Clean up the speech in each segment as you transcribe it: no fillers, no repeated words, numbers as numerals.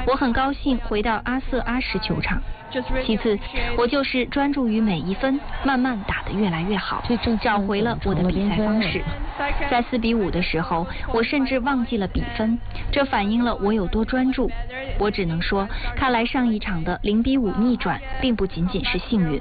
我很高兴回到阿瑟阿什球场。其次，我就是专注于每一分，慢慢打得越来越好，找回了我的比赛方式。在4-5的时候，我甚至忘记了比分，这反映了我有多专注。我只能说，看来上一场的0-5逆转，并不仅仅是幸运。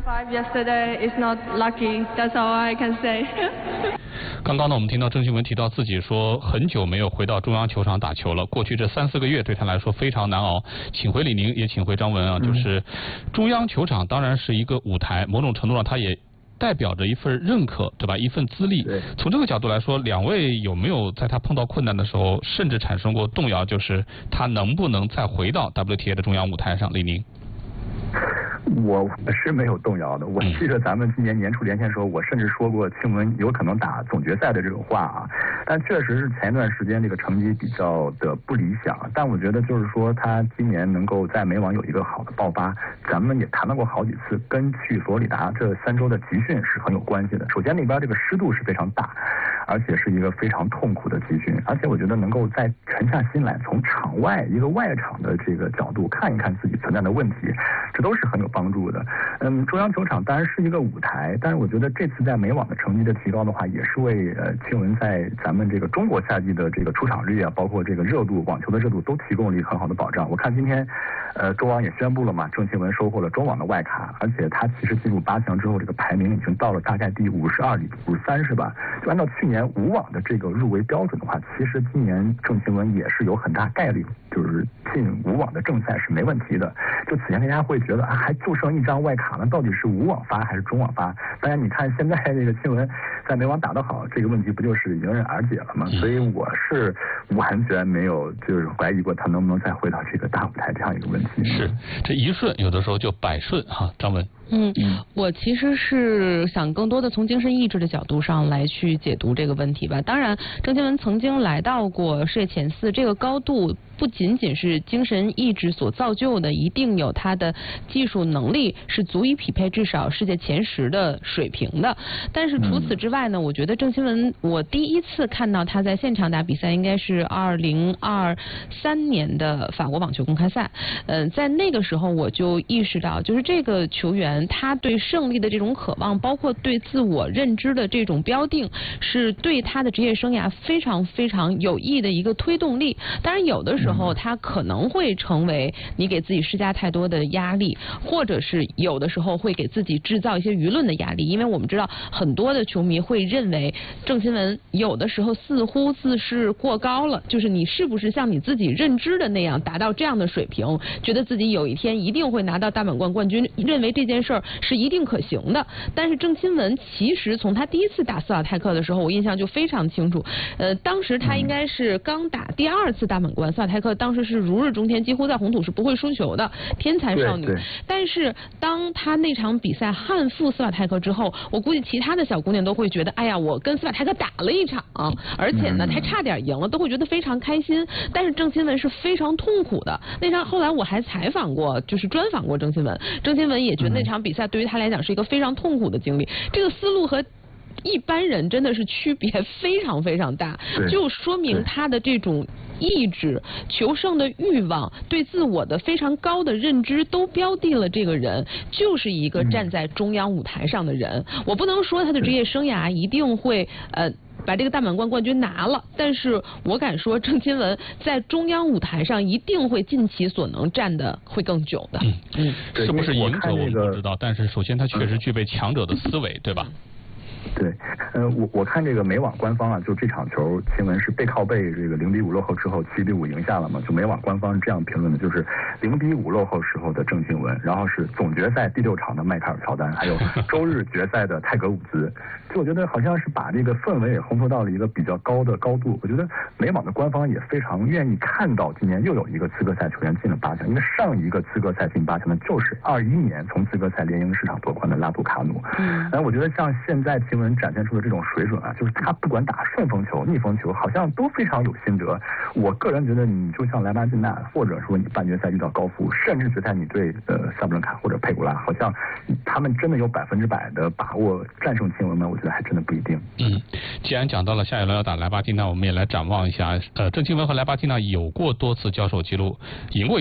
刚刚呢，我们听到郑钦文提到自己说很久没有回到中央球场打球了，过去这3-4个月对他来说非常难熬。请回李宁，也请回张文啊，就是中央球场当然是一个舞台，某种程度上它也代表着一份认可，对吧？一份资历。从这个角度来说，两位有没有在他碰到困难的时候，甚至产生过动摇，就是他能不能再回到 WTA 的中央舞台上？李宁。 我是没有动摇的。我记得咱们今年年初连线的时候，我甚至说过钦文有可能打总决赛的这种话啊。但确实是前一段时间这个成绩比较的不理想。但我觉得就是说他今年能够在美网有一个好的爆发，咱们也谈到过好几次，跟去佛罗里达这3周的集训是很有关系的。首先那边这个湿度是非常大，而且是一个非常痛苦的集训，而且我觉得能够再沉下心来，从场外一个外场的这个角度看一看自己存在的问题，这都是很有帮助的。中央球场当然是一个舞台，但是我觉得这次在美网的成绩的提高的话，也是为钦文在咱们这个中国赛季的这个出场率啊，包括这个热度，网球的热度都提供了一个很好的保障。我看今天中网也宣布了嘛，郑钦文收获了中网的外卡，而且他其实进入8强之后，这个排名已经到了大概第52、53是吧？就按照去年5网的这个入围标准的话，其实今年郑钦文也是有很大概率就是进5网的正赛是没问题的。就此前大家会觉得啊，还就剩1张外卡了，到底是5网发还是中网发？当然你看现在这个钦文在美网打得好，这个问题不就是迎刃而解了吗？所以我是完全没有就是怀疑过他能不能再回到这个大舞台这样一个问题。 是，这一顺有的时候就百顺哈，张文。 我其实是想更多的从精神意志的角度上来去解读这个问题吧。当然，郑钦文曾经来到过世界前4，这个高度不仅仅是精神意志所造就的，一定有他的技术能力是足以匹配至少世界前10的水平的。但是除此之外呢，我觉得郑钦文，我第一次看到他在现场打比赛应该是2023年的法国网球公开赛。在那个时候我就意识到，就是这个球员他对胜利的这种渴望，包括对自我认知的这种标定，是对他的职业生涯非常非常有益的一个推动力。当然有的时候他可能会成为你给自己施加太多的压力，或者是有的时候会给自己制造一些舆论的压力。因为我们知道很多的球迷会认为郑钦文有的时候似乎自视过高了，就是你是不是像你自己认知的那样达到这样的水平，觉得自己有一天一定会拿到大满贯冠军，认为这件事儿是一定可行的。但是郑钦文其实从他第一次打斯瓦泰克的时候，我印象就非常清楚。当时他应该是刚打第2次大满贯，斯瓦泰克当时是如日中天，几乎在红土是不会输球的天才少女。但是当他那场比赛憾负斯瓦泰克之后，我估计其他的小姑娘都会觉得，哎呀，我跟斯瓦泰克打了一场，而且呢还差点赢了，都会觉得非常开心。但是郑钦文是非常痛苦的。那场后来我还采访过，就是专访过郑钦文，郑钦文也觉得那场比赛对于他来讲是一个非常痛苦的经历。这个思路和一般人真的是区别非常非常大，就说明他的这种意志、求胜的欲望、对自我的非常高的认知，都标定了这个人就是一个站在中央舞台上的人。我不能说他的职业生涯一定会把这个大满贯冠军拿了，但是我敢说郑钦文在中央舞台上一定会尽其所能站得会更久的。 是不是赢者我们不知道，但是首先他确实具备强者的思维，对吧？ 对，我看这个美网官方啊，就这场球钦文是背靠背这个0-5落后之后7-5赢下了嘛，就美网官方这样评论的，就是0-5落后时候的郑钦文，然后是总决赛第6场的迈凯尔乔丹，还有周日决赛的泰格伍兹。就我觉得好像是把这个氛围也烘托到了一个比较高的高度。我觉得美网的官方也非常愿意看到今年又有一个资格赛球员进了8强，因为上一个资格赛进8强的就是21年从资格赛联英市场夺冠的拉杜卡努。我觉得像现在钦文展现出的这种水准啊，就是他不管打顺风球、逆风球，好像都非常有心得。我个人觉得，你就像莱巴金纳，或者说你半决赛遇到高夫，甚至决赛你对萨布伦卡或者佩古拉，好像他们真的有100%的把握战胜钦文吗？我觉得还真的不一定。 既然讲到了下一轮要打莱巴金纳，我们也来展望一下。郑钦文和莱巴金纳有过多次交手记录，赢过